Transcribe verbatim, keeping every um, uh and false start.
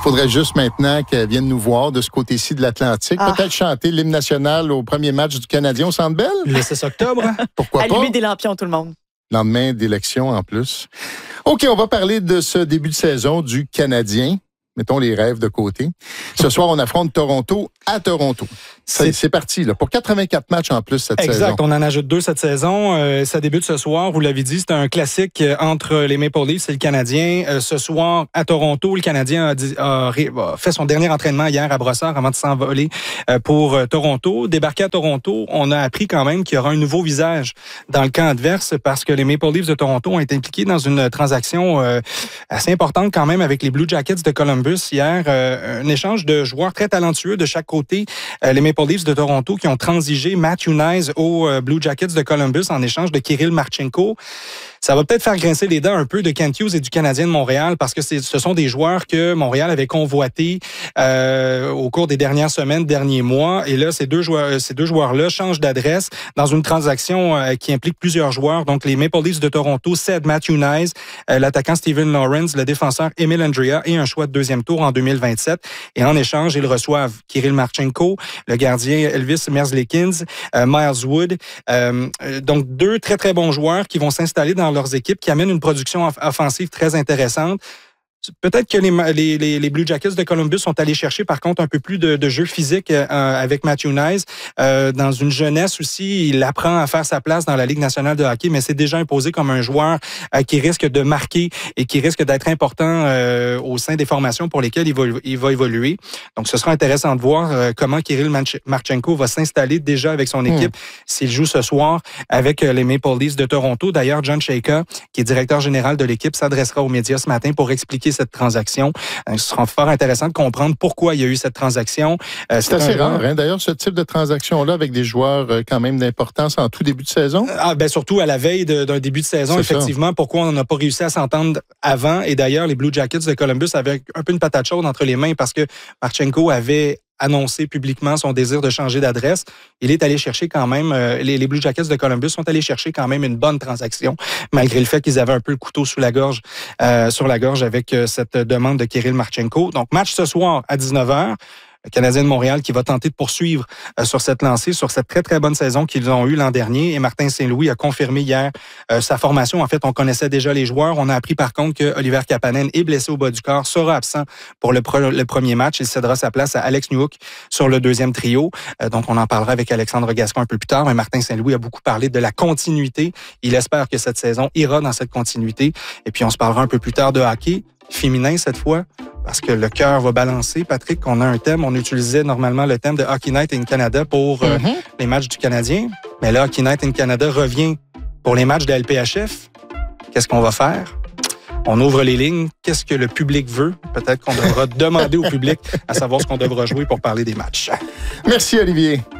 faudrait juste maintenant qu'elle vienne nous voir de ce côté-ci de l'Atlantique. Ah. Peut-être chanter l'hymne national au premier match du Canadien au Centre Bell. Le six octobre. Pourquoi pas? Allumer des lampions, tout le monde. Lendemain d'élection en plus. OK, on va parler de ce début de saison du Canadien. Mettons les rêves de côté. Ce soir, on affronte Toronto à Toronto. C'est, c'est parti, là, pour quatre-vingt-quatre matchs en plus cette exact, saison. Exact, on en ajoute deux cette saison. Euh, ça débute ce soir, vous l'avez dit, c'est un classique entre les Maple Leafs et le Canadien. Euh, ce soir, à Toronto, le Canadien a, dit, a, a fait son dernier entraînement hier à Brossard avant de s'envoler euh, pour euh, Toronto. Débarqué à Toronto, on a appris quand même qu'il y aura un nouveau visage dans le camp adverse parce que les Maple Leafs de Toronto ont été impliqués dans une transaction euh, assez importante quand même avec les Blue Jackets de Columbus hier. Euh, un échange de joueurs très talentueux de chaque côté. Euh, les Maple Leafs de Toronto qui ont transigé Matthew Knies aux euh, Blue Jackets de Columbus en échange de Kirill Marchenko. Ça va peut-être faire grincer les dents un peu de Kent Hughes et du Canadien de Montréal parce que c'est, ce sont des joueurs que Montréal avait convoités euh, au cours des dernières semaines, derniers mois. Et là, ces deux joueurs, ces deux joueurs-là changent d'adresse dans une transaction euh, qui implique plusieurs joueurs. Donc, les Maple Leafs de Toronto cèdent Matthew Knies, euh, l'attaquant Steven Lawrence, le défenseur Emil Andrea et un choix de deuxième tour en deux mille vingt-sept. Et en échange, ils reçoivent Kirill Marchenko, le gardien Elvis Merzlikins, euh, Miles Wood. Euh, donc, deux très, très bons joueurs qui vont s'installer dans leurs équipes, qui amènent une production offensive très intéressante. Peut-être que les, les, les Blue Jackets de Columbus sont allés chercher, par contre, un peu plus de, de jeu physique euh, avec Matthew Knies. Euh, dans une jeunesse aussi, il apprend à faire sa place dans la Ligue nationale de hockey, mais c'est déjà imposé comme un joueur euh, qui risque de marquer et qui risque d'être important euh, au sein des formations pour lesquelles il va, il va évoluer. Donc, ce sera intéressant de voir euh, comment Kirill Marchenko va s'installer déjà avec son équipe mmh. s'il joue ce soir avec les Maple Leafs de Toronto. D'ailleurs, John Chayka, qui est directeur général de l'équipe, s'adressera aux médias ce matin pour expliquer cette transaction. Ce sera fort intéressant de comprendre pourquoi il y a eu cette transaction. Euh, c'est, c'est assez rare, hein, d'ailleurs, ce type de transaction-là avec des joueurs euh, quand même d'importance en tout début de saison. Ah, ben surtout à la veille de, d'un début de saison, c'est effectivement. Ça. Pourquoi on n'a pas réussi à s'entendre avant? Et d'ailleurs, les Blue Jackets de Columbus avaient un peu une patate chaude entre les mains parce que Marchenko avait annoncé publiquement son désir de changer d'adresse. Il est allé chercher quand même, euh, les, les Blue Jackets de Columbus sont allés chercher quand même une bonne transaction, malgré le fait qu'ils avaient un peu le couteau sous la gorge, euh, sur la gorge avec euh, cette demande de Kirill Marchenko. Donc, match ce soir à dix-neuf heures. Le Canadien de Montréal qui va tenter de poursuivre euh, sur cette lancée, sur cette très, très bonne saison qu'ils ont eue l'an dernier. Et Martin Saint-Louis a confirmé hier euh, sa formation. En fait, on connaissait déjà les joueurs. On a appris par contre que Oliver Kapanen est blessé au bas du corps, sera absent pour le, pre- le premier match. Il cédera sa place à Alex Newhook sur le deuxième trio. Euh, donc, on en parlera avec Alexandre Gascon un peu plus tard. Mais Martin Saint-Louis a beaucoup parlé de la continuité. Il espère que cette saison ira dans cette continuité. Et puis, on se parlera un peu plus tard de hockey féminin cette fois, parce que le cœur va balancer. Patrick, on a un thème. On utilisait normalement le thème de Hockey Night in Canada pour euh, mm-hmm. les matchs du Canadien. Mais là, Hockey Night in Canada revient pour les matchs de L P H F. Qu'est-ce qu'on va faire? On ouvre les lignes. Qu'est-ce que le public veut? Peut-être qu'on devra demander au public à savoir ce qu'on devra jouer pour parler des matchs. Merci, Olivier.